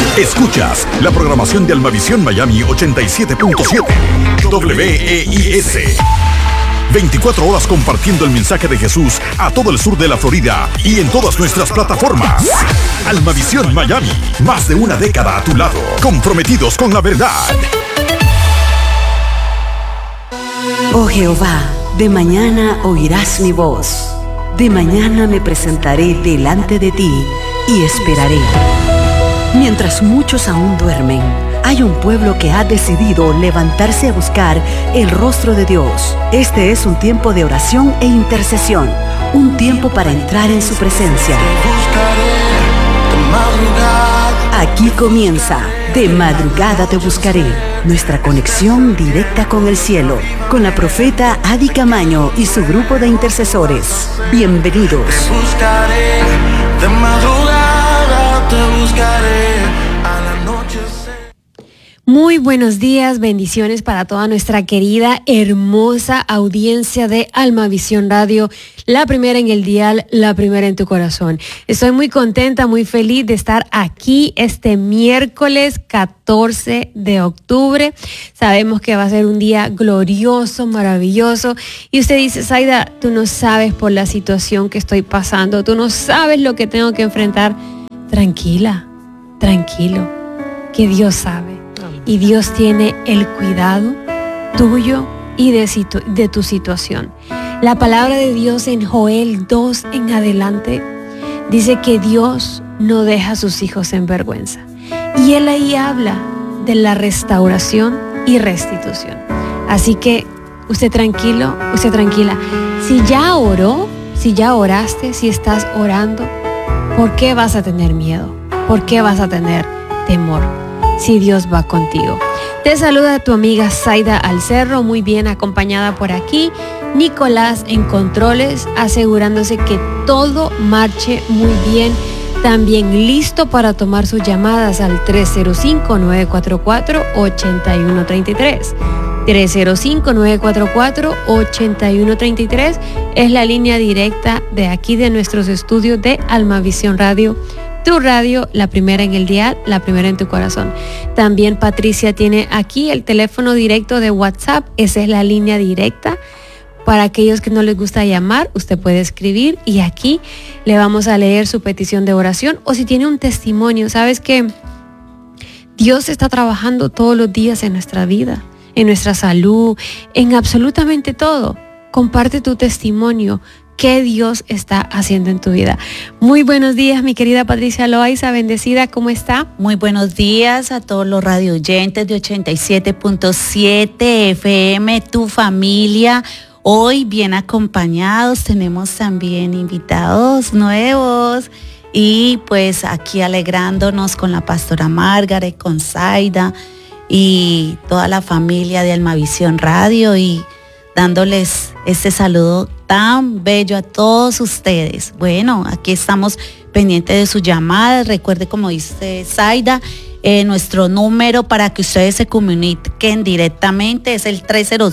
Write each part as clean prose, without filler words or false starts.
Escuchas la programación de Almavisión Miami 87.7 WEIS. 24 horas compartiendo el mensaje de Jesús a todo el sur de la Florida y en todas nuestras plataformas. Almavisión Miami, más de una década a tu lado, comprometidos con la verdad. Oh Jehová, de mañana oirás mi voz. De mañana me presentaré delante de ti y esperaré. Mientras muchos aún duermen, hay un pueblo que ha decidido levantarse a buscar el rostro de Dios. Este es un tiempo de oración e intercesión, un tiempo para entrar en su presencia. Aquí comienza De Madrugada Te Buscaré, nuestra conexión directa con el cielo, con la profeta Adi Camaño y su grupo de intercesores. Bienvenidos. Te buscaré, de madrugada te buscaré, al anochecer. Muy buenos días, bendiciones para toda nuestra querida, hermosa audiencia de Almavisión Radio, la primera en el dial, la primera en tu corazón. Estoy muy contenta, muy feliz de estar aquí este miércoles 14 de octubre. Sabemos que va a ser un día glorioso, maravilloso. Y usted dice, Zaida, tú no sabes por la situación que estoy pasando, tú no sabes lo que tengo que enfrentar. Tranquila, tranquilo, que Dios sabe. Y Dios tiene el cuidado tuyo y de tu situación. La palabra de Dios en Joel 2 en adelante dice que Dios no deja a sus hijos en vergüenza. Y Él ahí habla de la restauración y restitución. Así que usted tranquilo, usted tranquila. Si ya oró, si ya oraste, si estás orando, ¿por qué vas a tener miedo? ¿Por qué vas a tener temor? Si Dios va contigo. Te saluda tu amiga Zaida Alcerro, muy bien acompañada por aquí. Nicolás en controles, asegurándose que todo marche muy bien. También listo para tomar sus llamadas al 305-944-8133. 305-944-8133 es la línea directa de aquí de nuestros estudios de Almavisión Radio. Tu radio, la primera en el dial, la primera en tu corazón. También Patricia tiene aquí el teléfono directo de WhatsApp. Esa es la línea directa. Para aquellos que no les gusta llamar, usted puede escribir y aquí le vamos a leer su petición de oración. O si tiene un testimonio, sabes que Dios está trabajando todos los días en nuestra vida, en nuestra salud, en absolutamente todo. Comparte tu testimonio. ¿Qué Dios está haciendo en tu vida? Muy buenos días, mi querida Patricia Loaiza, bendecida, ¿cómo está? Muy buenos días a todos los radio oyentes de 87.7 FM, tu familia. Hoy bien acompañados, tenemos también invitados nuevos y pues aquí alegrándonos con la pastora Margaret, con Zaida y toda la familia de Almavisión Radio y dándoles este saludo tan bello a todos ustedes. Bueno, aquí estamos pendientes de sus llamadas. Recuerde, como dice Zaida, nuestro número para que ustedes se comuniquen directamente es el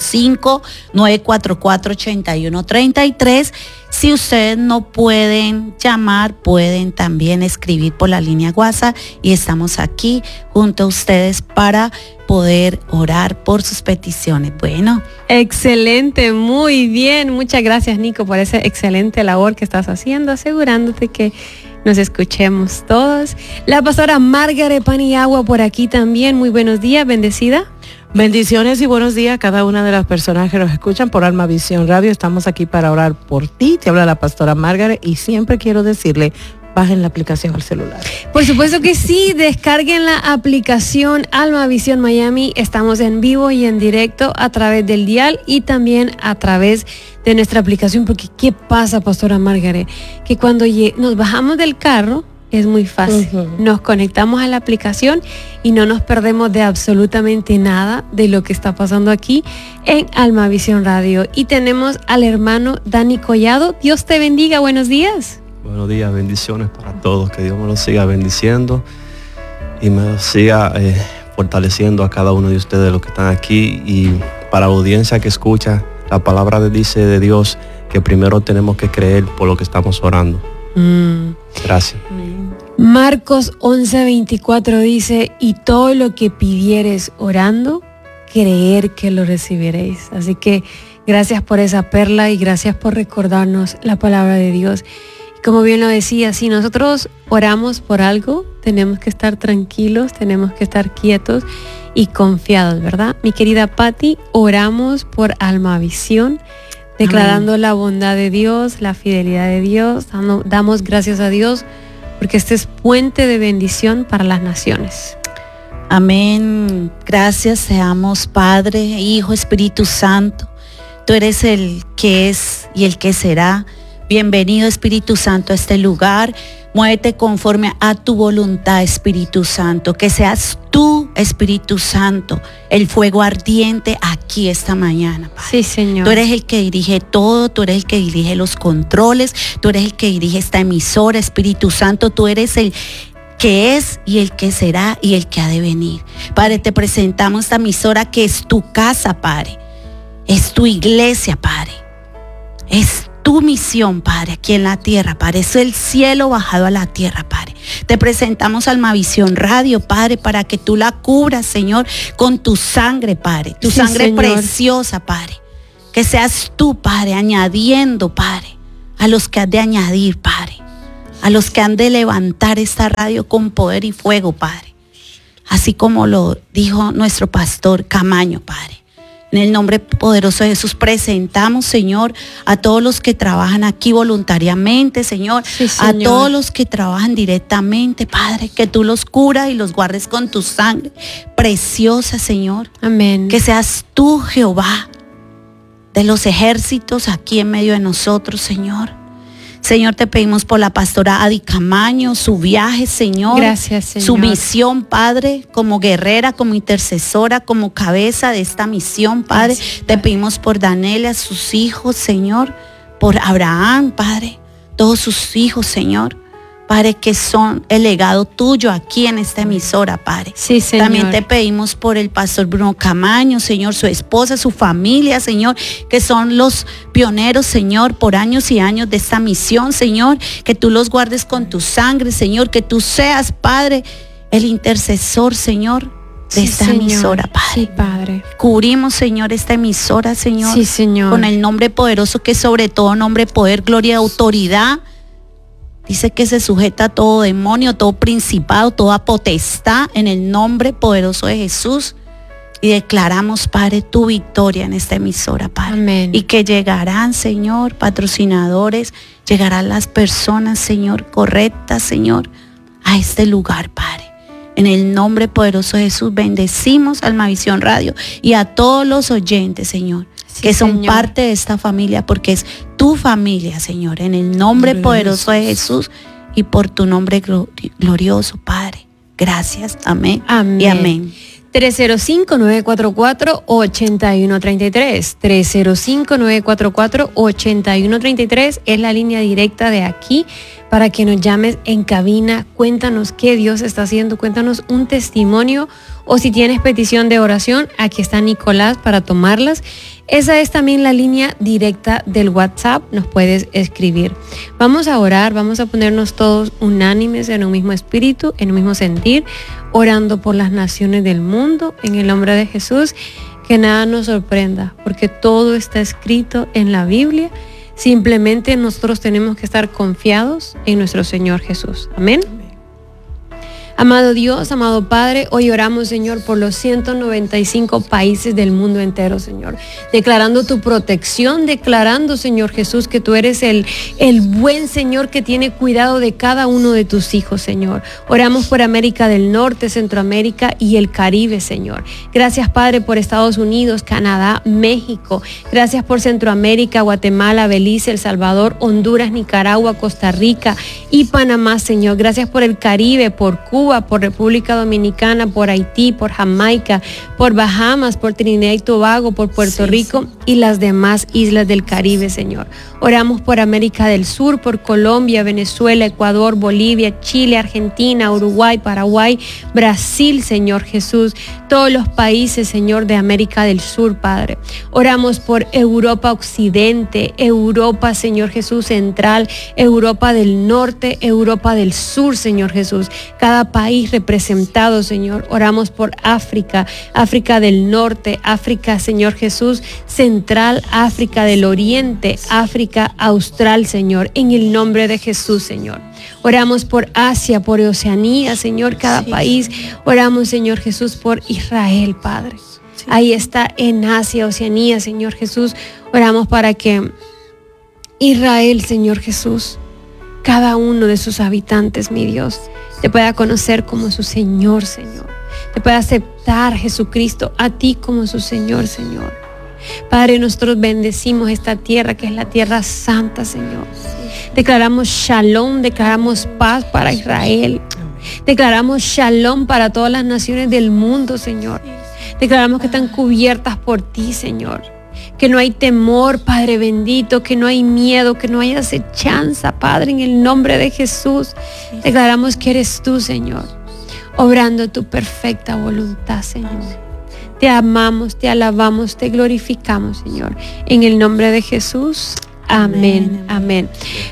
305-944-8133. Si ustedes no pueden llamar, pueden también escribir por la línea WhatsApp y estamos aquí junto a ustedes para poder orar por sus peticiones. Bueno. Excelente, muy bien. Muchas gracias, Nico, por esa excelente labor que estás haciendo, asegurándote que nos escuchemos todos. La pastora Margaret Paniagua por aquí también. Muy buenos días, bendecida. Bendiciones y buenos días a cada una de las personas que nos escuchan por Almavisión Radio. Estamos aquí para orar por ti. Te habla la pastora Margaret y siempre quiero decirle, bajen la aplicación al celular. Por supuesto que sí, descarguen la aplicación Almavisión Miami. Estamos en vivo y en directo a través del dial y también a través de nuestra aplicación. Porque ¿qué pasa, pastora Margaret? Que cuando nos bajamos del carro, es muy fácil. Nos conectamos a la aplicación y no nos perdemos de absolutamente nada de lo que está pasando aquí en Almavisión Radio. Y tenemos al hermano Dani Collado. Dios te bendiga, buenos días. Buenos días, bendiciones para todos. Que Dios me los siga bendiciendo y me siga fortaleciendo a cada uno de ustedes, los que están aquí. Y para la audiencia que escucha, la palabra dice de Dios que primero tenemos que creer por lo que estamos orando. Gracias. Marcos 11:24 dice, y todo lo que pidieres orando, creer que lo recibiréis. Así que gracias por esa perla y gracias por recordarnos la palabra de Dios. Y como bien lo decía, si nosotros oramos por algo, tenemos que estar tranquilos, tenemos que estar quietos y confiados, ¿verdad? Mi querida Patti, oramos por Almavisión, declarando Amén. La bondad de Dios, la fidelidad de Dios. Damos gracias a Dios porque este es puente de bendición para las naciones. Amén. Gracias seamos Padre, Hijo, Espíritu Santo. Tú eres el que es y el que será. Bienvenido, Espíritu Santo, a este lugar. Muévete conforme a tu voluntad, Espíritu Santo. Que seas tú, Espíritu Santo, el fuego ardiente aquí esta mañana, Padre. Sí, Señor. Tú eres el que dirige todo, tú eres el que dirige los controles, tú eres el que dirige esta emisora, Espíritu Santo. Tú eres el que es y el que será y el que ha de venir. Padre, te presentamos esta emisora que es tu casa, Padre. Es tu iglesia, Padre. Es tu misión, Padre, aquí en la tierra, Padre. Es el cielo bajado a la tierra, Padre. Te presentamos Almavisión Radio, Padre, para que tú la cubras, Señor, con tu sangre, Padre. Tu sangre Señor. Preciosa, Padre. Que seas tú, Padre, añadiendo, Padre, a los que has de añadir, Padre. A los que han de levantar esta radio con poder y fuego, Padre. Así como lo dijo nuestro pastor Camaño, Padre. En el nombre poderoso de Jesús presentamos, Señor, a todos los que trabajan aquí voluntariamente, Señor. Sí, Señor. A todos los que trabajan directamente, Padre, que tú los curas y los guardes con tu sangre preciosa, Señor. Amén. Que seas tú, Jehová, de los ejércitos aquí en medio de nosotros, Señor. Señor, te pedimos por la pastora Adi Camaño, su viaje, Señor. Gracias, Señor. Su misión, Padre, como guerrera, como intercesora, como cabeza de esta misión, Padre. Gracias, Padre. Te pedimos por Danelia, sus hijos, Señor. Por Abraham, Padre. Todos sus hijos, Señor. Padre, que son el legado tuyo aquí en esta emisora, Padre. Sí, Señor. También te pedimos por el pastor Bruno Camaño, Señor, su esposa, su familia, Señor, que son los pioneros, Señor, por años y años de esta misión, Señor, que tú los guardes con tu sangre, Señor, que tú seas, Padre, el intercesor, Señor, de esta emisora, Padre. Sí, Padre. Cubrimos, Señor, esta emisora, Señor, sí, Señor, con el nombre poderoso que es sobre todo nombre, poder, gloria y autoridad. Dice que se sujeta a todo demonio, todo principado, toda potestad en el nombre poderoso de Jesús. Y declaramos, Padre, tu victoria en esta emisora, Padre. Amén. Y que llegarán, Señor, patrocinadores, llegarán las personas, Señor, correctas, Señor, a este lugar, Padre. En el nombre poderoso de Jesús, bendecimos Almavisión Radio y a todos los oyentes, Señor. Sí, que son Señor. Parte de esta familia, porque es tu familia, Señor, en el nombre poderoso de Jesús y por tu nombre glorioso, Padre. Gracias, amén, amén. Y amén. 305-944-8133. 305-944-8133 es la línea directa de aquí para que nos llames en cabina. Cuéntanos qué Dios está haciendo, cuéntanos un testimonio o si tienes petición de oración, aquí está Nicolás para tomarlas. Esa es también la línea directa del WhatsApp, nos puedes escribir. Vamos a orar, vamos a ponernos todos unánimes en un mismo espíritu, en un mismo sentir, orando por las naciones del mundo, en el nombre de Jesús, que nada nos sorprenda, porque todo está escrito en la Biblia. Simplemente nosotros tenemos que estar confiados en nuestro Señor Jesús. Amén. Amado Dios, amado Padre, hoy oramos, Señor, por los 195 países del mundo entero, Señor. Declarando tu protección, declarando, Señor Jesús, que tú eres el buen Señor que tiene cuidado de cada uno de tus hijos, Señor. Oramos por América del Norte, Centroamérica y el Caribe, Señor. Gracias, Padre, por Estados Unidos, Canadá, México. Gracias por Centroamérica, Guatemala, Belice, El Salvador, Honduras, Nicaragua, Costa Rica y Panamá, Señor. Gracias por el Caribe, por Cuba, Cuba, por República Dominicana, por Haití, por Jamaica, por Bahamas, por Trinidad y Tobago, por Puerto Rico y las demás islas del Caribe, Señor. Oramos por América del Sur, por Colombia, Venezuela, Ecuador, Bolivia, Chile, Argentina, Uruguay, Paraguay, Brasil, Señor Jesús, todos los países, Señor, de América del Sur, Padre. Oramos por Europa Occidente, Europa, Señor Jesús, Central, Europa del Norte, Europa del Sur, Señor Jesús. Cada país representado, Señor. Oramos por África, África del Norte, África, Señor Jesús, Central, África del Oriente, África Austral, Señor, en el nombre de Jesús, Señor. Oramos por Asia, por Oceanía, Señor, cada país. Oramos, Señor Jesús, por Israel, Padre. Ahí está en Asia, Oceanía, Señor Jesús. Oramos para que Israel, Señor Jesús, cada uno de sus habitantes, mi Dios, te pueda conocer como su Señor, Señor. Te pueda aceptar, Jesucristo, a ti como su Señor, Señor. Padre, nosotros bendecimos esta tierra que es la tierra santa, Señor. Declaramos shalom, declaramos paz para Israel. Declaramos shalom para todas las naciones del mundo, Señor. Declaramos que están cubiertas por ti, Señor. Que no hay temor, Padre bendito, que no hay miedo, que no hay acechanza, Padre, en el nombre de Jesús. Declaramos que eres tú, Señor, obrando tu perfecta voluntad, Señor. Te amamos, te alabamos, te glorificamos, Señor. En el nombre de Jesús. Amén, amén.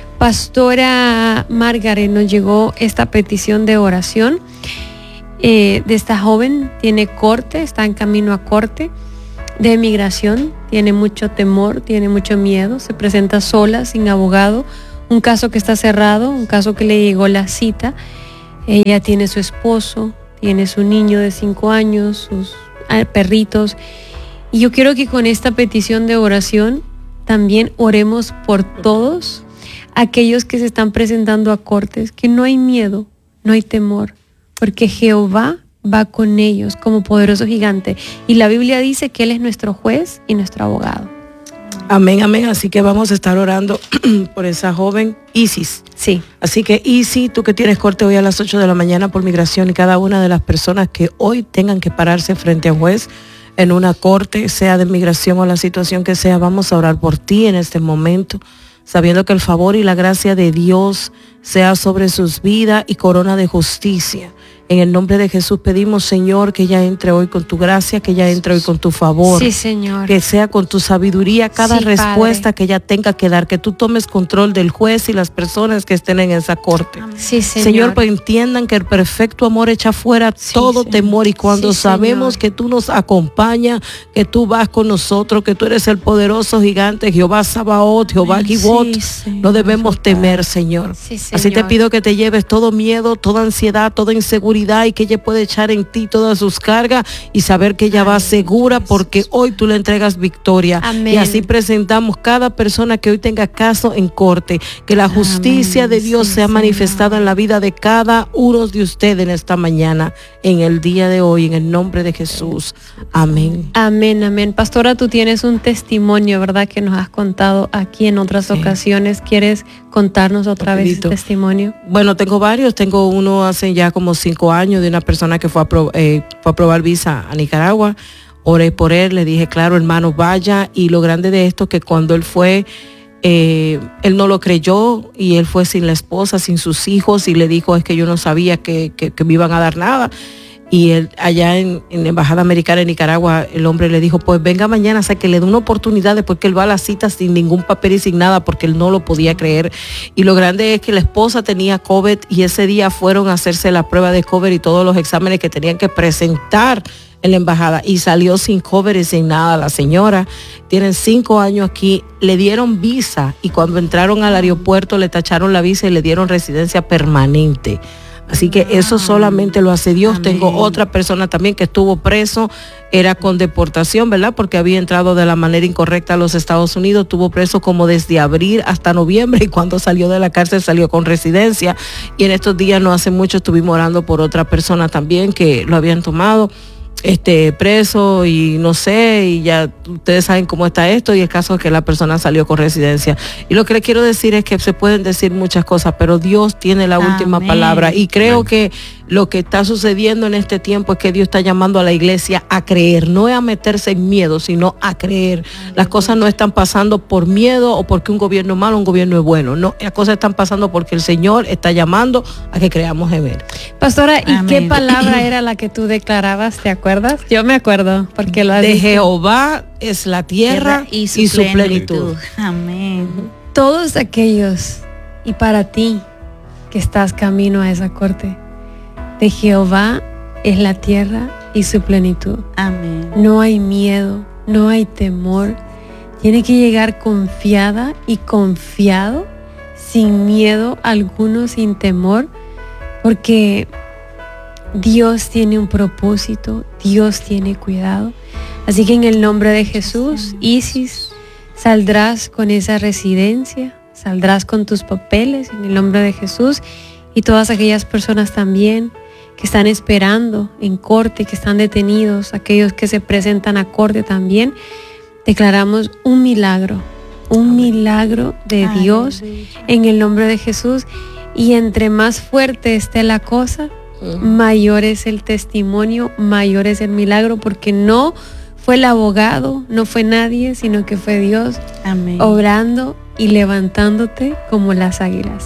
Pastora Margaret, nos llegó esta petición de oración de esta joven. Tiene corte, está en camino a corte de migración. Tiene mucho temor, tiene mucho miedo. Se presenta sola, sin abogado. Un caso que está cerrado, un caso que le llegó la cita. Ella tiene su esposo, tiene su niño de 5 años, sus perritos. Y yo quiero que con esta petición de oración también oremos por todos aquellos que se están presentando a cortes, que no hay miedo, no hay temor, porque Jehová va con ellos como poderoso gigante. Y la Biblia dice que Él es nuestro juez y nuestro abogado. Amén, amén. Así que vamos a estar orando por esa joven Isis. Sí. Así que Isis, tú que tienes corte hoy a las 8 de la mañana por migración, y cada una de las personas que hoy tengan que pararse frente a un juez en una corte, sea de migración o la situación que sea, vamos a orar por ti en este momento, sabiendo que el favor y la gracia de Dios sea sobre sus vidas y corona de justicia. En el nombre de Jesús pedimos, Señor, que ella entre hoy con tu gracia, que ella entre hoy con tu favor. Sí, Señor. Que sea con tu sabiduría cada respuesta, Padre, que ella tenga que dar, que tú tomes control del juez y las personas que estén en esa corte. Sí, Señor. Señor, pues entiendan que el perfecto amor echa fuera todo temor, y cuando sabemos que tú nos acompañas, que tú vas con nosotros, que tú eres el poderoso gigante, Jehová Sabaoth, Jehová Gibot, no debemos temer, Señor. Sí, Señor. Así te pido que te lleves todo miedo, toda ansiedad, toda inseguridad, y que ella puede echar en ti todas sus cargas y saber que ella va segura, porque hoy tú le entregas victoria. Amén. Y así presentamos cada persona que hoy tenga caso en corte, que la justicia de Dios sea manifestada en la vida de cada uno de ustedes en esta mañana, en el día de hoy, en el nombre de Jesús. Amén. Amén, amén. Pastora, tú tienes un testimonio, ¿verdad?, que nos has contado aquí en otras ocasiones. ¿Quieres contarnos otra vez el testimonio? Bueno, tengo varios. Tengo uno hace ya como 5 años de una persona que fue a probar visa a Nicaragua. Oré por él, le dije, claro, hermano, vaya. Y lo grande de esto, que cuando él fue, él no lo creyó, y él fue sin la esposa, sin sus hijos, y le dijo, es que yo no sabía que me iban a dar nada. Y él, allá en la Embajada Americana en Nicaragua, el hombre le dijo, pues venga mañana, o sea, que le dé una oportunidad, después que él va a la cita sin ningún papel y sin nada, porque él no lo podía creer. Y lo grande es que la esposa tenía COVID, y ese día fueron a hacerse la prueba de COVID y todos los exámenes que tenían que presentar en la embajada, y salió sin COVID y sin nada. La señora tiene 5 años aquí, le dieron visa, y cuando entraron al aeropuerto le tacharon la visa y le dieron residencia permanente. Así que eso solamente lo hace Dios. Amén. Tengo otra persona también que estuvo preso, era con deportación, ¿verdad?, porque había entrado de la manera incorrecta a los Estados Unidos. Estuvo preso como desde abril hasta noviembre, y cuando salió de la cárcel salió con residencia. Y en estos días, no hace mucho, estuvimos orando por otra persona también que lo habían tomado preso, y no sé, y ya ustedes saben cómo está esto, y el caso es que la persona salió con residencia. Y lo que le quiero decir es que se pueden decir muchas cosas, pero Dios tiene la última palabra, y creo que lo que está sucediendo en este tiempo es que Dios está llamando a la iglesia a creer, no es a meterse en miedo, sino a creer. Las cosas no están pasando por miedo o porque un gobierno es malo, un gobierno es bueno. No, las cosas están pasando porque el Señor está llamando a que creamos en Él. Pastora, ¿y Amén. qué palabra era la que tú declarabas? ¿Te acuerdas? Yo me acuerdo, porque lo has De dicho. Jehová es la tierra y su plenitud. Amén. Todos aquellos, y para ti que estás camino a esa corte, de Jehová es la tierra y su plenitud. Amén. No hay miedo, no hay temor. Tiene que llegar confiada y confiado, sin miedo alguno, sin temor, porque Dios tiene un propósito, Dios tiene cuidado. Así que en el nombre de Jesús, Isis, saldrás con esa residencia, saldrás con tus papeles en el nombre de Jesús, y todas aquellas personas también que están esperando en corte, que están detenidos, aquellos que se presentan a corte también, declaramos un milagro de Dios en el nombre de Jesús, y entre más fuerte esté la cosa, mayor es el testimonio, mayor es el milagro, porque no fue el abogado, no fue nadie, sino que fue Dios. Amén. Obrando y levantándote como las águilas.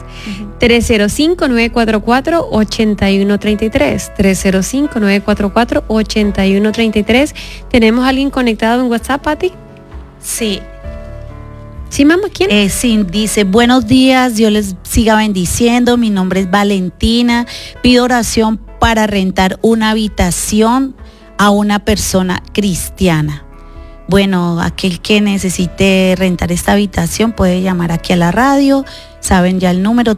305-944-8133. 305-944-8133. ¿Tenemos a alguien conectado en WhatsApp, Pati? Sí. ¿Sí, mamá? ¿Quién? Sí, dice, buenos días, Dios les siga bendiciendo, mi nombre es Valentina, pido oración para rentar una habitación a una persona cristiana. Bueno, aquel que necesite rentar esta habitación puede llamar aquí a la radio, saben ya el número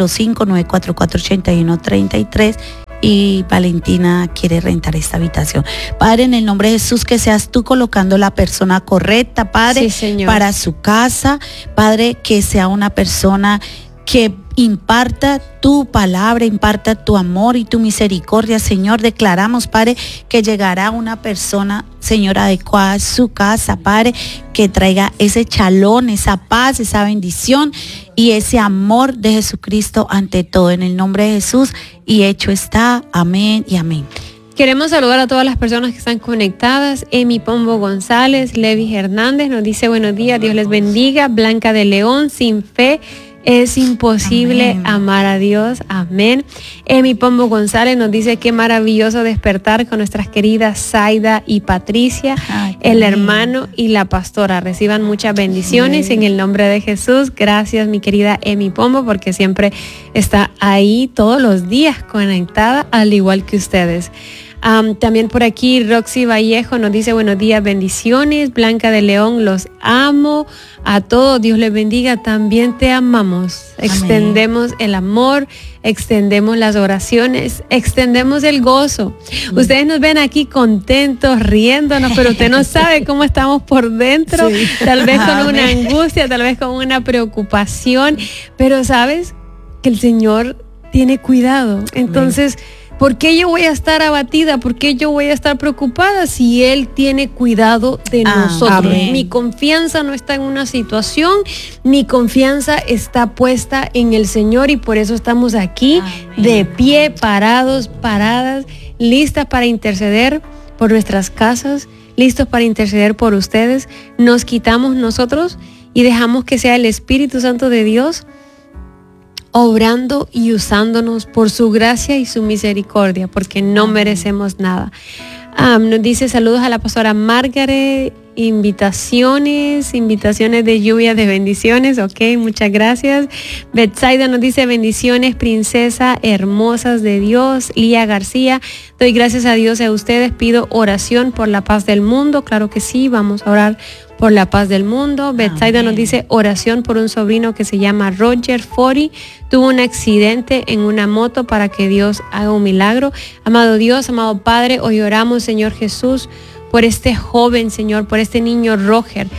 305-944-8133, y Valentina quiere rentar esta habitación. Padre, en el nombre de Jesús, que seas tú colocando la persona correcta, Padre, Sí, Señor. para su casa. Padre, que sea una persona que imparta tu palabra, imparta tu amor y tu misericordia, Señor. Declaramos, Padre, que llegará una persona, Señor, adecuada a su casa, Padre, que traiga ese chalón, esa paz, esa bendición y ese amor de Jesucristo ante todo, en el nombre de Jesús, y hecho está. Amén y amén. Queremos saludar a todas las personas que están conectadas. Emi Pombo González, Levi Hernández nos dice buenos días, Dios les bendiga. Blanca de León, sin fe es imposible Amén. amar a Dios. Amén. Emi Pombo González nos dice qué maravilloso despertar con nuestras queridas Zaida y Patricia, Ay, el amén. hermano y la pastora. Reciban muchas bendiciones en el nombre de Jesús. Gracias, mi querida Emi Pombo, porque siempre está ahí todos los días conectada, al igual que ustedes. También por aquí Roxy Vallejo nos dice buenos días, bendiciones. Blanca de León, los amo a todos, Dios les bendiga, también te amamos. Amén. Extendemos el amor, extendemos las oraciones, extendemos el gozo. Ustedes nos ven aquí contentos, riéndonos, pero usted no sabe cómo estamos por dentro, Sí. tal vez con una Amén. angustia, tal vez con una preocupación, pero sabes que el Señor tiene cuidado. Entonces, ¿por qué yo voy a estar abatida? ¿Por qué yo voy a estar preocupada si Él tiene cuidado de nosotros? Amén. Mi confianza no está en una situación, mi confianza está puesta en el Señor, y por eso estamos aquí, Amén. de pie, parados, paradas, listas para interceder por nuestras casas, listos para interceder por ustedes. Nos quitamos nosotros y dejamos que sea el Espíritu Santo de Dios obrando y usándonos por su gracia y su misericordia, porque no merecemos nada. Nos dice saludos a la pastora Margaret, invitaciones de lluvia de bendiciones. Ok, muchas gracias. Betsaida nos dice bendiciones, princesa hermosas de Dios. Lía García, doy gracias a Dios y a ustedes, pido oración por la paz del mundo. Claro que sí, vamos a orar por la paz del mundo. Betsaida nos dice oración por un sobrino que se llama Roger Fori, tuvo un accidente en una moto, para que Dios haga un milagro. Amado Dios, amado Padre, hoy oramos, Señor Jesús, por este joven, Señor, por este niño Roger,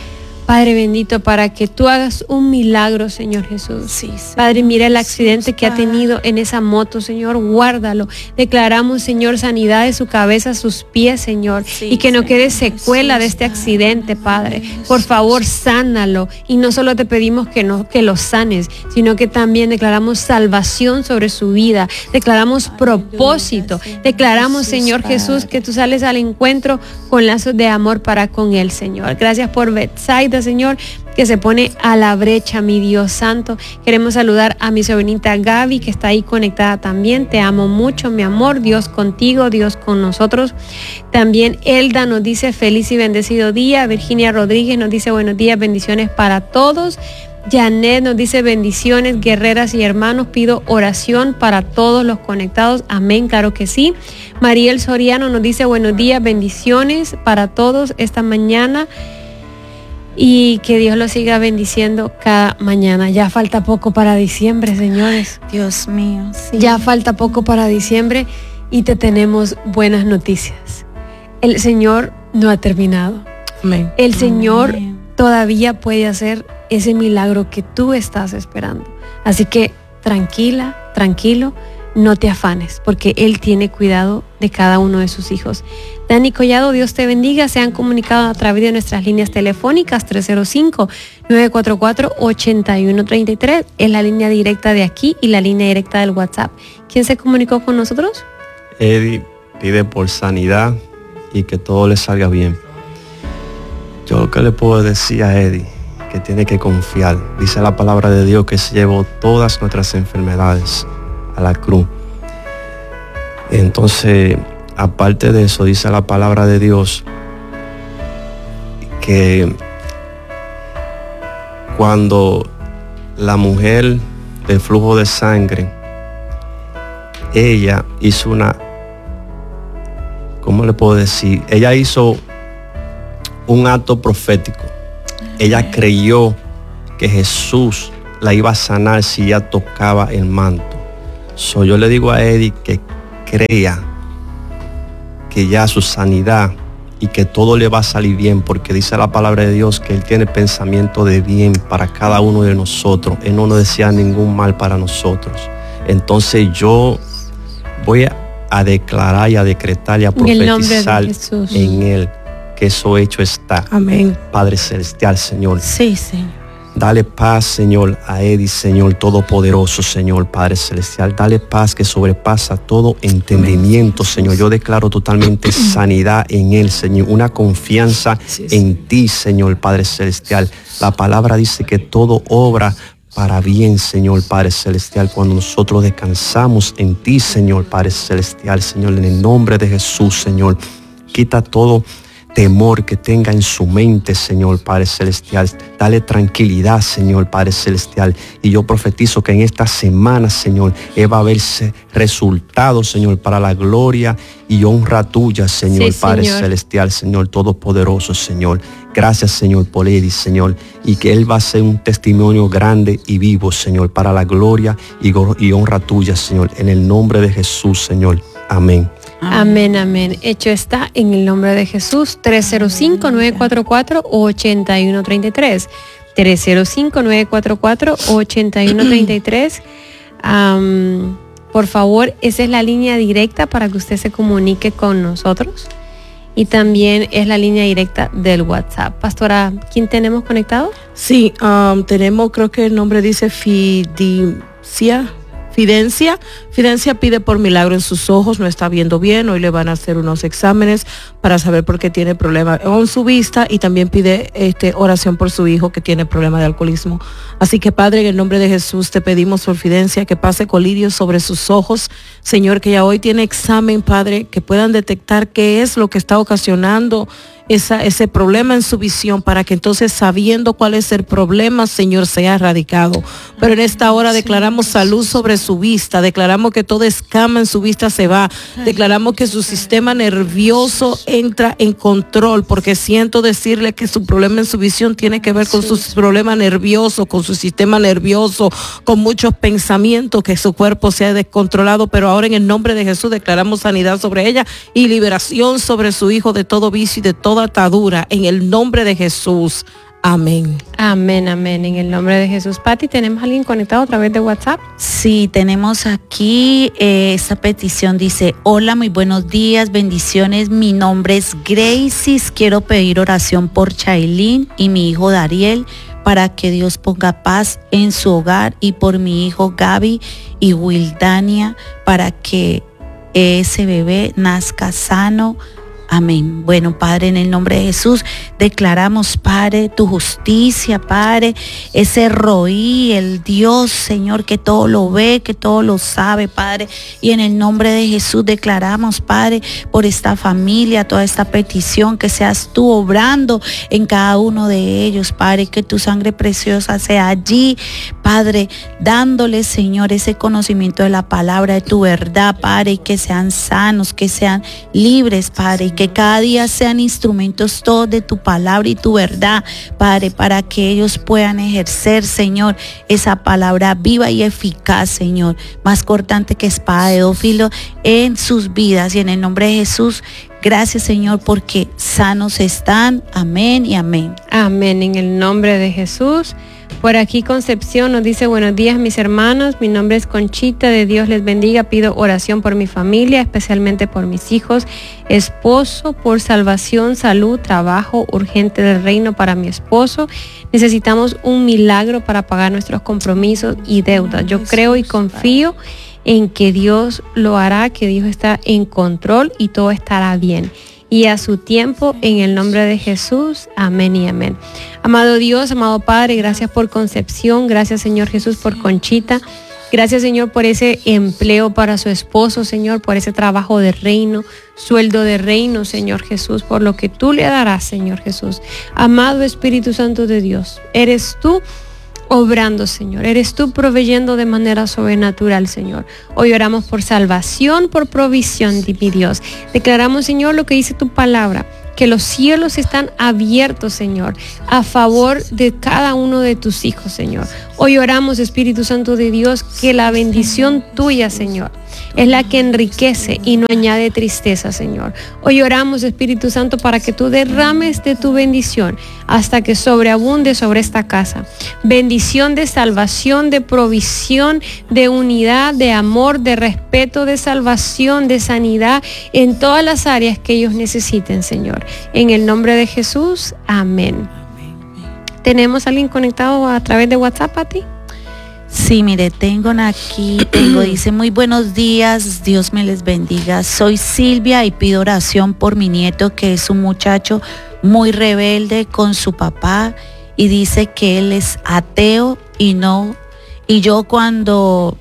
Padre bendito, para que tú hagas un milagro, Señor Jesús. Sí, Padre, mira el accidente que ha tenido en esa moto, Señor, guárdalo. Declaramos, Señor, sanidad de su cabeza, sus pies, Señor, y que no quede secuela de este accidente, Padre. Por favor, sánalo. Y no solo te pedimos que lo sanes, sino que también declaramos salvación sobre su vida. Declaramos propósito. Declaramos, Señor Jesús, que tú sales al encuentro con lazos de amor para con él, Señor. Gracias por Betsaida, Señor, que se pone a la brecha, mi Dios santo. Queremos saludar a mi sobrinita Gaby, que está ahí conectada también. Te amo mucho, mi amor. Dios contigo, Dios con nosotros. También Elda nos dice feliz y bendecido día. Virginia Rodríguez nos dice buenos días, bendiciones para todos. Janet nos dice bendiciones, guerreras y hermanos. Pido oración para todos los conectados. Amén, claro que sí. Mariel Soriano nos dice buenos días, bendiciones para todos esta mañana. Y que Dios los siga bendiciendo cada mañana. Ya falta poco para diciembre, señores. Dios mío, sí. Ya falta poco para diciembre y te tenemos buenas noticias. El Señor no ha terminado. Amén. El Señor todavía puede hacer ese milagro que tú estás esperando. Así que tranquila, tranquilo, no te afanes, porque Él tiene cuidado de cada uno de sus hijos. Dani Collado, Dios te bendiga. Se han comunicado a través de nuestras líneas telefónicas 305-944-8133. Es la línea directa de aquí y la línea directa del WhatsApp. ¿Quién se comunicó con nosotros? Eddie pide por sanidad y que todo le salga bien. Yo lo que le puedo decir a Eddie, que tiene que confiar. Dice la palabra de Dios que se llevó todas nuestras enfermedades a la cruz. Entonces, aparte de eso, dice la palabra de Dios que cuando la mujer del flujo de sangre, ella hizo ¿cómo le puedo decir? Ella hizo un acto profético. Ella creyó que Jesús la iba a sanar si ella tocaba el manto. Yo le digo a Eddie que crea que ya su sanidad y que todo le va a salir bien, porque dice la palabra de Dios que Él tiene pensamiento de bien para cada uno de nosotros. Él no nos desea ningún mal para nosotros. Entonces yo voy a declarar y a decretar y a profetizar en Él que eso hecho está. Amén. Padre Celestial, Señor. Sí, Señor. Dale paz, Señor, a Eddie, Señor Todopoderoso, Señor, Padre Celestial. Dale paz que sobrepasa todo entendimiento, Señor. Yo declaro totalmente sanidad en Él, Señor. Una confianza en ti, Señor, Padre Celestial. La palabra dice que todo obra para bien, Señor, Padre Celestial, cuando nosotros descansamos en ti, Señor, Padre Celestial, Señor, en el nombre de Jesús, Señor. Quita todo temor que tenga en su mente, Señor Padre Celestial. Dale tranquilidad, Señor Padre Celestial. Y yo profetizo que en esta semana, Señor, va a verse resultados, Señor, para la gloria y honra tuya, Señor Padre Celestial, Señor Todopoderoso, Señor. Gracias, Señor, por Eddie, Señor. Y que Él va a ser un testimonio grande y vivo, Señor, para la gloria y honra tuya, Señor. En el nombre de Jesús, Señor. Amén. Amén, amén. Hecho está en el nombre de Jesús. 305-944-8133. 305-944-8133. Por favor, esa es la línea directa para que usted se comunique con nosotros. Y también es la línea directa del WhatsApp. Pastora, ¿quién tenemos conectado? Sí, tenemos, creo que el nombre dice Fidencia pide por milagro en sus ojos, no está viendo bien. Hoy le van a hacer unos exámenes para saber por qué tiene problemas con su vista, y también pide oración por su hijo que tiene problema de alcoholismo. Así que, Padre, en el nombre de Jesús te pedimos por Fidencia que pase colirio sobre sus ojos, Señor, que ya hoy tiene examen, Padre, que puedan detectar qué es lo que está ocasionando ese problema en su visión, para que entonces, sabiendo cuál es el problema, Señor, sea erradicado. Pero en esta hora declaramos salud sobre su vista, declaramos que toda escama en su vista se va, declaramos que su sistema nervioso entra en control, porque siento decirle que su problema en su visión tiene que ver con su problema nervioso, con su sistema nervioso, con muchos pensamientos, que su cuerpo se ha descontrolado. Pero ahora, en el nombre de Jesús, declaramos sanidad sobre ella y liberación sobre su hijo de todo vicio y de toda atadura, en el nombre de Jesús. Amén. Amén, amén. En el nombre de Jesús. Pati, ¿tenemos a alguien conectado a través de WhatsApp? Sí, tenemos aquí esta petición. Dice: hola, muy buenos días, bendiciones. Mi nombre es Gracie. Quiero pedir oración por Chailín y mi hijo Dariel para que Dios ponga paz en su hogar, y por mi hijo Gaby y Wildania para que ese bebé nazca sano. Amén. Bueno, Padre, en el nombre de Jesús, declaramos, Padre, tu justicia, Padre, ese Roí, el Dios, Señor, que todo lo ve, que todo lo sabe, Padre. Y en el nombre de Jesús declaramos, Padre, por esta familia, toda esta petición, que seas tú obrando en cada uno de ellos, Padre, que tu sangre preciosa sea allí, Padre, dándoles, Señor, ese conocimiento de la palabra, de tu verdad, Padre, y que sean sanos, que sean libres, Padre, que cada día sean instrumentos todos de tu palabra y tu verdad, Padre, para que ellos puedan ejercer, Señor, esa palabra viva y eficaz, Señor, más cortante que espada de dos filos en sus vidas. Y en el nombre de Jesús, gracias, Señor, porque sanos están. Amén y amén. Amén, en el nombre de Jesús. Por aquí Concepción nos dice: buenos días, mis hermanos, mi nombre es Conchita, de Dios les bendiga, pido oración por mi familia, especialmente por mis hijos, esposo, por salvación, salud, trabajo urgente del reino para mi esposo. Necesitamos un milagro para pagar nuestros compromisos y deudas. Yo creo y confío en que Dios lo hará, que Dios está en control y todo estará bien. Y a su tiempo, en el nombre de Jesús, amén y amén. Amado Dios, amado Padre, gracias por Concepción, gracias, Señor Jesús, por Conchita. Gracias, Señor, por ese empleo para su esposo, Señor, por ese trabajo de reino, sueldo de reino, Señor Jesús, por lo que tú le darás, Señor Jesús. Amado Espíritu Santo de Dios, eres tú obrando, Señor, eres tú proveyendo de manera sobrenatural, Señor. Hoy oramos por salvación, por provisión, mi Dios. Declaramos, Señor, lo que dice tu palabra, que los cielos están abiertos, Señor, a favor de cada uno de tus hijos, Señor. Hoy oramos, Espíritu Santo de Dios, que la bendición tuya, Señor, es la que enriquece y no añade tristeza, Señor. Hoy oramos, Espíritu Santo, para que tú derrames de tu bendición hasta que sobreabunde sobre esta casa. Bendición de salvación, de provisión, de unidad, de amor, de respeto, de salvación, de sanidad en todas las áreas que ellos necesiten, Señor. En el nombre de Jesús, amén. ¿Tenemos a alguien conectado a través de WhatsApp, a ti? Sí, mire, dice: muy buenos días, Dios me les bendiga. Soy Silvia y pido oración por mi nieto, que es un muchacho muy rebelde con su papá, y dice que él es ateo y yo cuando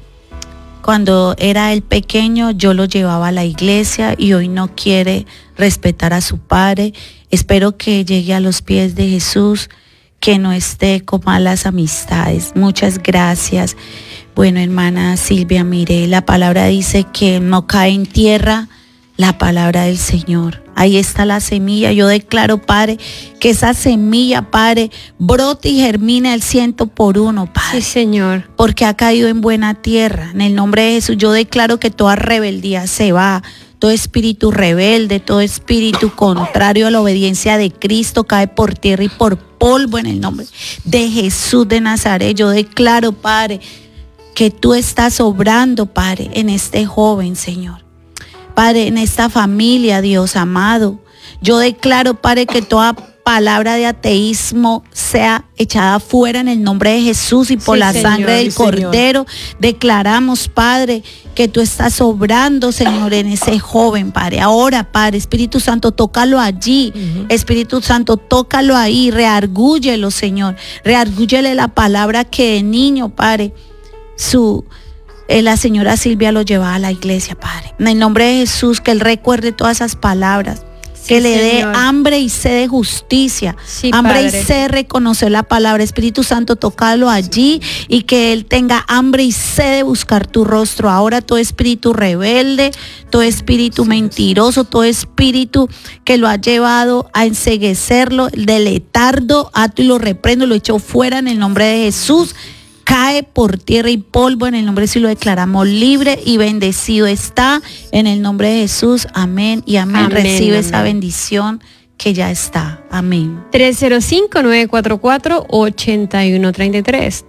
era el pequeño, yo lo llevaba a la iglesia y hoy no quiere respetar a su padre. Espero que llegue a los pies de Jesús, que no esté con malas amistades. Muchas gracias. Bueno, hermana Silvia, mire, la palabra dice que no cae en tierra la palabra del Señor. Ahí está la semilla. Yo declaro, Padre, que esa semilla, Padre, brote y germine al 100%, Padre. Sí, Señor. Porque ha caído en buena tierra. En el nombre de Jesús, yo declaro que toda rebeldía se va. Todo espíritu rebelde, todo espíritu contrario a la obediencia de Cristo cae por tierra y por polvo en el nombre de Jesús de Nazaret. Yo declaro, Padre, que tú estás obrando, Padre, en este joven, Señor. Padre, en esta familia, Dios amado. Yo declaro, Padre, que toda palabra de ateísmo sea echada fuera en el nombre de Jesús y por la sangre del Cordero. Declaramos, Padre, que tú estás obrando, Señor, en ese joven, Padre. Ahora, Padre, Espíritu Santo, tócalo allí. Espíritu Santo, tócalo ahí, reargúyelo, Señor. Reargúyele la palabra que de niño, Padre, la señora Silvia lo llevaba a la iglesia, Padre. En el nombre de Jesús, que él recuerde todas esas palabras. Que le dé hambre y sed de justicia, hambre y sed de reconocer la palabra. Espíritu Santo, tócalo allí y que él tenga hambre y sed de buscar tu rostro. Ahora todo espíritu rebelde, todo espíritu mentiroso, todo espíritu que lo ha llevado a enceguecerlo, de letardo, ato y lo reprendo, lo echo fuera en el nombre de Jesús. Cae por tierra y polvo en el nombre de Jesús, lo declaramos libre y bendecido está en el nombre de Jesús. Amén y amén. Recibe esa bendición que ya está. Amén. 305-944-8133.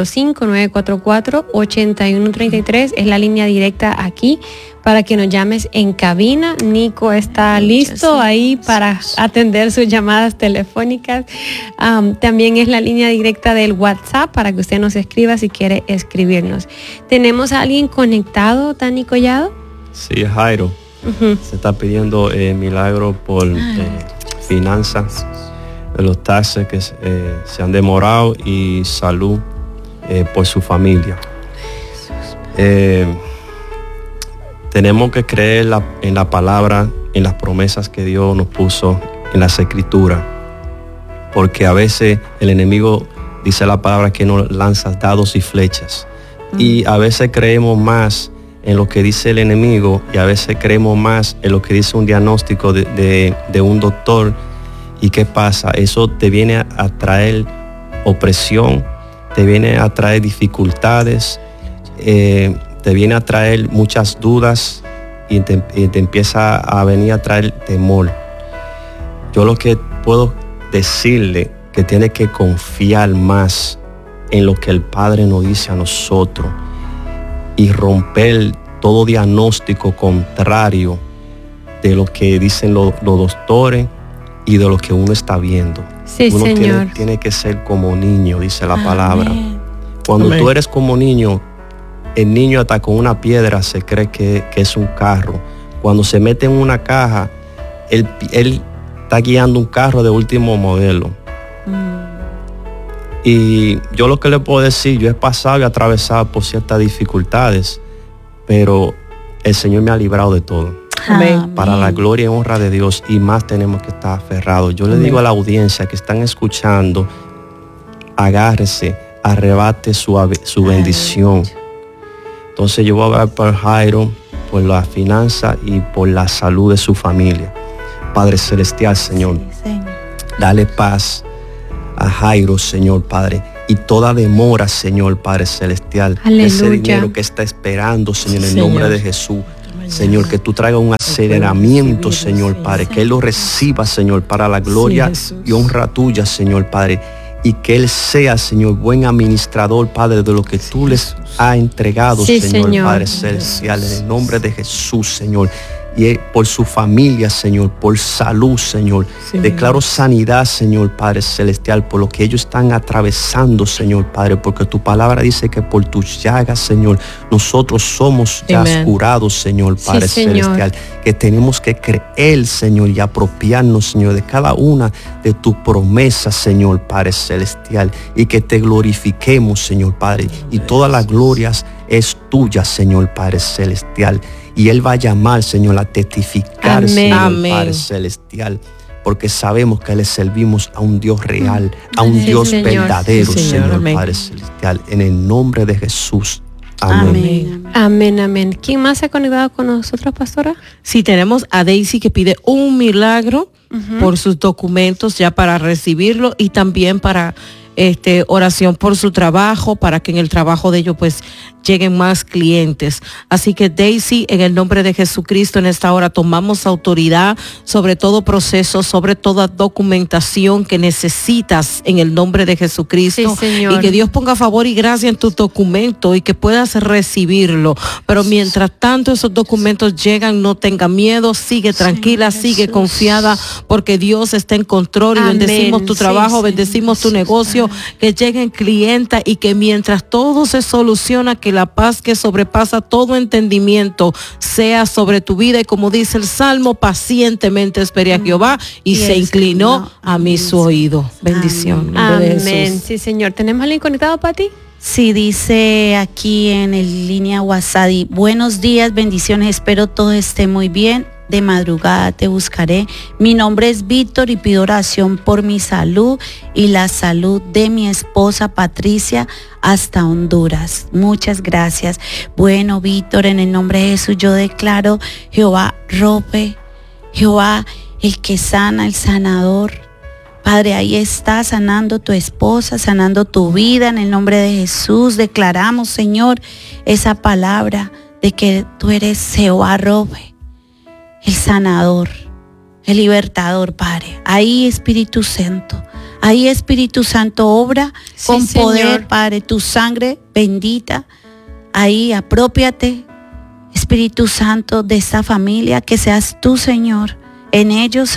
305-944-8133 es la línea directa aquí para que nos llames en cabina. Nico está listo ahí para atender sus llamadas telefónicas. También es la línea directa del WhatsApp para que usted nos escriba si quiere escribirnos. ¿Tenemos a alguien conectado, Dani Collado? Sí, Jairo. Se está pidiendo milagro por finanzas, los taxes que se han demorado y salud por su familia. Tenemos que creer en la palabra, en las promesas que Dios nos puso en las Escrituras, porque a veces el enemigo dice la palabra que nos lanza dados y flechas, y a veces creemos más en lo que dice el enemigo y a veces creemos más en lo que dice un diagnóstico de un doctor. ¿Y qué pasa? Eso te viene a traer opresión, te viene a traer dificultades, te viene a traer muchas dudas y te empieza a venir a traer temor. Yo lo que puedo decirle que tiene que confiar más en lo que el Padre nos dice a nosotros y romper todo diagnóstico contrario de lo que dicen los doctores y de lo que uno está viendo. Sí, uno Señor. tiene que ser como niño, dice la palabra. Cuando Amén. tú eres como niño, el niño hasta con una piedra se cree que es un carro. Cuando se mete en una caja, él está guiando un carro de último modelo. Y yo lo que le puedo decir, yo he pasado y atravesado por ciertas dificultades, pero el Señor me ha librado de todo. Amén. Para la gloria y honra de Dios, y más tenemos que estar aferrados. Yo le digo a la audiencia que están escuchando, agárrese, arrebate su bendición. Entonces yo voy a hablar por Jairo, por la finanza y por la salud de su familia. Padre Celestial, Señor, dale paz a Jairo, Señor Padre, y toda demora, Señor Padre Celestial, Aleluya. ese dinero que está esperando, Señor, en el nombre de Jesús. Señor, que tú traigas un aceleramiento, Señor Padre, que Él lo reciba, Señor, para la gloria y honra tuya, Señor Padre, y que Él sea, Señor, buen administrador, Padre, de lo que tú les has entregado, Sí, Señor, Señor. Padre Celestial, en el nombre de Jesús, Señor. Y por su familia, Señor, por salud, Señor. Declaro sanidad, Señor Padre Celestial, por lo que ellos están atravesando, Señor Padre, porque tu palabra dice que por tus llagas, Señor, nosotros somos ya curados, Señor Padre Celestial. Que tenemos que creer, Señor, y apropiarnos, Señor, de cada una de tus promesas, Señor Padre Celestial, y que te glorifiquemos, Señor Padre, y todas las glorias es tuya, Señor Padre Celestial. Y Él va a llamar, Señor, a testificar, Amén. Señor Amén. Padre Celestial, porque sabemos que le servimos a un Dios real, a un Sí, Dios Señor. verdadero, Sí, Señor. Señor Amén. Padre Celestial, en el nombre de Jesús. Amén. Amén, amén. ¿Quién más se ha conectado con nosotros, pastora? Sí, tenemos a Daisy que pide un milagro por sus documentos ya para recibirlo y también para oración por su trabajo, para que en el trabajo de ellos pues lleguen más clientes. Así que Daisy, en el nombre de Jesucristo, en esta hora tomamos autoridad sobre todo proceso, sobre toda documentación que necesitas en el nombre de Jesucristo. Sí, Señor. Y que Dios ponga favor y gracia en tu documento y que puedas recibirlo. Pero mientras tanto esos documentos llegan, no tenga miedo, sigue tranquila, sigue confiada, porque Dios está en control. Y Amén. bendecimos tu trabajo, bendecimos tu negocio, que lleguen clientes y que mientras todo se soluciona, que la paz que sobrepasa todo entendimiento sea sobre tu vida. Y como dice el Salmo, pacientemente esperé a Jehová y se inclinó a mí su oído. Bendición. En nombre de Amén. Jesús. Sí, Señor. ¿Tenemos alguien conectado, Pati? Sí, dice aquí en el línea WhatsApp, buenos días, bendiciones, espero todo esté muy bien. De madrugada te buscaré. Mi nombre es Víctor y pido oración por mi salud y la salud de mi esposa Patricia hasta Honduras. Muchas gracias. Bueno, Víctor, en el nombre de Jesús yo declaro Jehová Rope, Jehová el que sana, el sanador. Padre, ahí está sanando tu esposa, sanando tu vida. En el nombre de Jesús declaramos, Señor, esa palabra de que tú eres Jehová Rope, el sanador, el libertador, Padre. Ahí, Espíritu Santo. Ahí, Espíritu Santo, obra con poder, Señor. Padre, tu sangre bendita. Ahí, apropiate, Espíritu Santo, de esta familia, que seas tú, Señor, en ellos,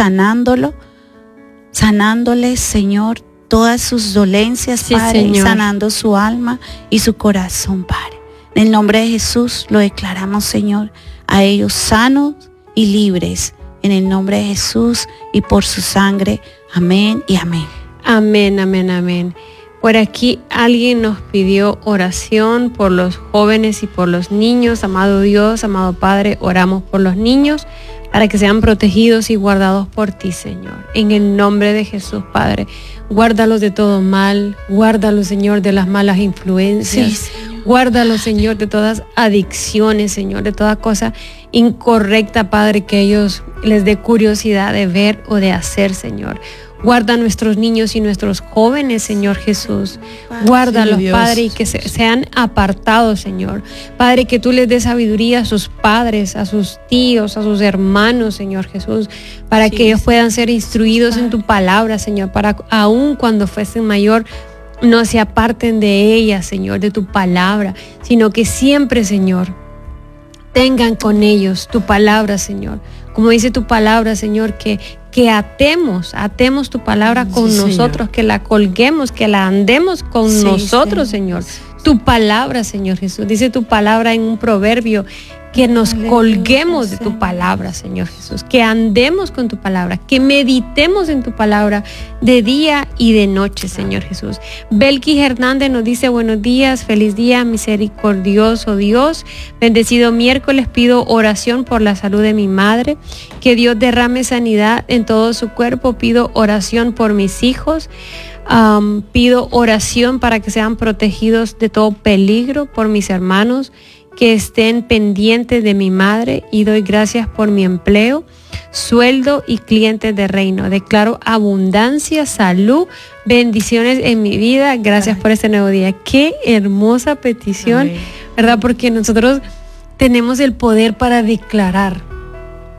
sanándoles, Señor, todas sus dolencias, Sí, Padre, y Señor. sanando su alma y su corazón, Padre. En el nombre de Jesús lo declaramos, Señor, a ellos sanos y libres. En el nombre de Jesús y por su sangre. Amén y amén. Amén, amén, amén. Por aquí alguien nos pidió oración por los jóvenes y por los niños. Amado Dios, amado Padre, oramos por los niños para que sean protegidos y guardados por ti, Señor. En el nombre de Jesús, Padre, guárdalos de todo mal, guárdalos, Señor, de las malas influencias. Sí, Guárdalos, Señor, de todas adicciones, Señor, de toda cosa incorrecta, Padre, que ellos les dé curiosidad de ver o de hacer, Señor. Guarda a nuestros niños y nuestros jóvenes, Señor Jesús. Guárdalos, Sí, Dios. Padre, y que sean apartados, Señor. Padre, que tú les des sabiduría a sus padres, a sus tíos, a sus hermanos, Señor Jesús, para Sí, que ellos puedan ser instruidos en tu palabra, Señor, para aun cuando fuesen mayor, no se aparten de ella, Señor, de tu palabra, sino que siempre, Señor, tengan con ellos tu palabra, Señor. Como dice tu palabra, Señor, que atemos tu palabra con Sí, nosotros, Señor. que la colguemos, que la andemos con Sí, nosotros, Señor. Señor. Tu palabra, Señor Jesús. Dice tu palabra en un proverbio, que nos Aleluya, colguemos de tu Señor. palabra, Señor Jesús, que andemos con tu palabra, que meditemos en tu palabra de día y de noche, Señor Jesús. Belkis Hernández nos dice: buenos días, feliz día, misericordioso Dios, bendecido miércoles, pido oración por la salud de mi madre, que Dios derrame sanidad en todo su cuerpo, pido oración por mis hijos. Pido oración para que sean protegidos de todo peligro, por mis hermanos, que estén pendientes de mi madre, y doy gracias por mi empleo, sueldo y clientes de reino. Declaro abundancia, salud, bendiciones en mi vida. Gracias por este nuevo día. Qué hermosa petición, Amén. ¿verdad? Porque nosotros tenemos el poder para declarar.